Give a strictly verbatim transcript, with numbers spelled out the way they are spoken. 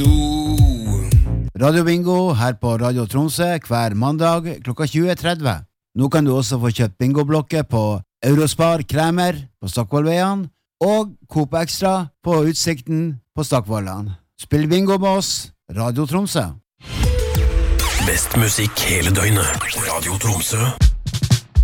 Hallo. Radio Bingo her på Radio Tromsø hver mandag klokka tjue tretti. Nå kan du også få kjøpt bingoblokker på Eurospar Kremer på Stockvollveien og Coop Extra på Utsikten på Stockvollan. Spill bingo med oss, Radio Tromsø. Best musikk hele døgnet. Radio Tromsø.